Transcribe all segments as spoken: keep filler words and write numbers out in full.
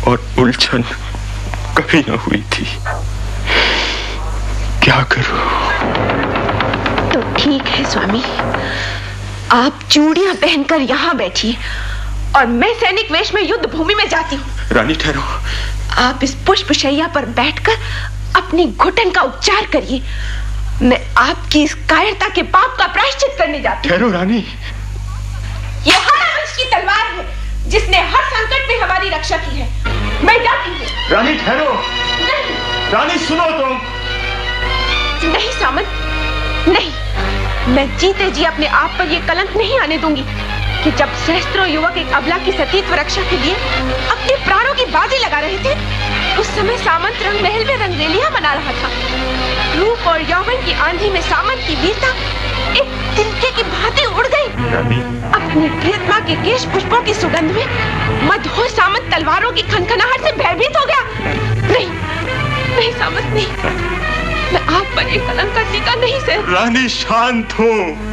और उलझन कभी न हुई थी। क्या करूं? तो ठीक है स्वामी, आप चूड़ियां पहनकर यहाँ बैठिए और मैं सैनिक वेश में युद्ध भूमि में जाती हूँ। रानी ठहरो। आप इस पुष्पशैया पर बैठकर अपनी घुटन का उपचार करिए। मैं आपकी इस कायरता के पाप का प्रायश्चित करने जाती हूँ। ठहरो रानी। यह हरवंश की तलवार है जिसने हर संकट में हमारी रक्षा की है। मैं जाती हूँ। रानी ठहरो। नहीं। रानी सुनो तुम। नहीं सामंत, नहीं। मैं जीते जी अपने आप पर यह कलंक नहीं आने दूंगी कि जब सहस्त्रों युवक एक अबला की सतीत्व रक्षा के लिए अपने प्राणों की बाजी लगा रहे थे, उस समय सामंत रंग महल में रंगरेलियां मना रहा था। रूप और यौवन की आंधी में सामंत की वीरता एक तिनके की भांति उड़ गई। रानी। अपनी प्रियतमा के केश पुष्पों की सुगंध में मधुर सामंत तलवारों की खनखनाहट से भयभीत हो गया। नहीं, नहीं सामंत, नहीं। मैं आप पर एक कलंक का टीका नहीं सह। रानी शांत हो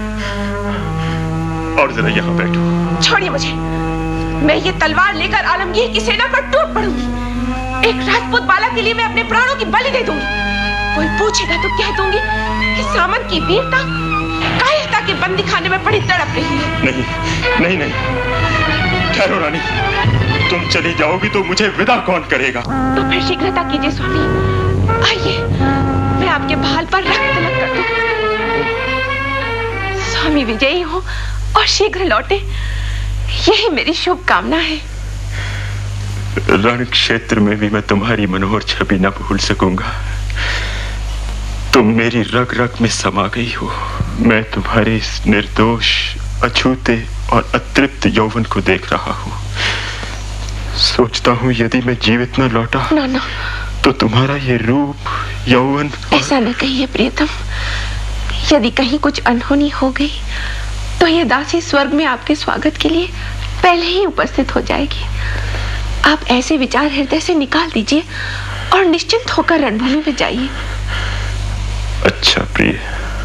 और जरा यहाँ बैठो। छोड़िए मुझे। मैं ये तलवार लेकर आलमगीर की सेना पर टूट पड़ूंगी। एक राजपूत बाला के लिए मैं अपने प्राणों की बलि दे दूंगी। कोई पूछेगा तो कह दूंगी कि सामंत की वीरता कायरता के बंदी खाने में पड़ी तड़प रही है। नहीं, नहीं, नहीं। ठहरो रानी, तुम चली जाओगी तो मुझे विदा कौन करेगा? तो फिर शीघ्रता कीजिए स्वामी। आइए, मैं आपके भाल पर रक्त तिलक कर दूं। स्वामी विजयी हो और शीघ्र लौटे, यही मेरी शुभ कामना है। रण क्षेत्र में भी मैं तुम्हारी मनोहर छवि न भूल सकूंगा। तुम मेरी रग रग में समा गई हो। मैं तुम्हारे इस निर्दोष, अछूते और अतृप्त यौवन को देख रहा हूँ। सोचता हूँ यदि मैं जीवित न लौटा ना, ना। तो तुम्हारा ये रूप, यौवन और... ऐसा न कहिए प्रियतम। यदि कहीं कुछ अनहोनी हो गई तो ये दासी स्वर्ग में आपके स्वागत के लिए पहले ही उपस्थित हो जाएगी। आप ऐसे विचार हृदय से निकाल दीजिए और निश्चिंत होकर रणभूमि में जाइए। अच्छा प्रिय,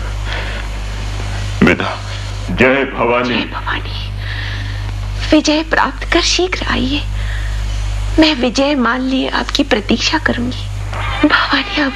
विदा। जय भवानी। जय भवानी। विजय प्राप्त कर शीघ्र आइए। मैं विजय मान लिए आपकी प्रतीक्षा करूंगी। भवानी आप